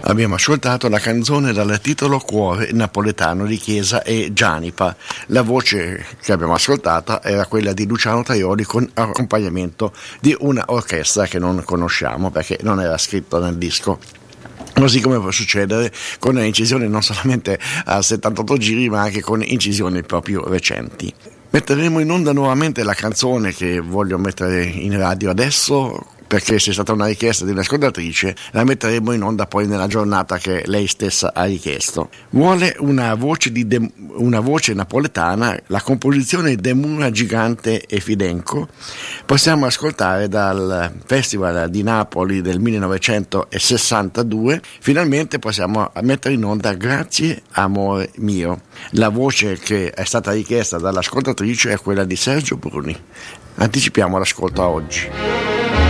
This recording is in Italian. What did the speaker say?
Abbiamo ascoltato la canzone dal titolo Cuore napoletano di Chiesa e Gianipa. La voce che abbiamo ascoltato era quella di Luciano Tajoli con accompagnamento di una orchestra che non conosciamo perché non era scritto nel disco. Così come può succedere con incisioni non solamente a 78 giri ma anche con incisioni proprio recenti. Metteremo in onda nuovamente la canzone che voglio mettere in radio adesso, perché c'è stata una richiesta di un'ascoltatrice, la metteremo in onda poi nella giornata che lei stessa ha richiesto. Vuole una voce napoletana, la composizione De Mura Gigante e Fidenco. Possiamo ascoltare dal Festival di Napoli del 1962, finalmente possiamo mettere in onda Grazie amore mio. La voce che è stata richiesta dall'ascoltatrice è quella di Sergio Bruni. Anticipiamo l'ascolto a oggi.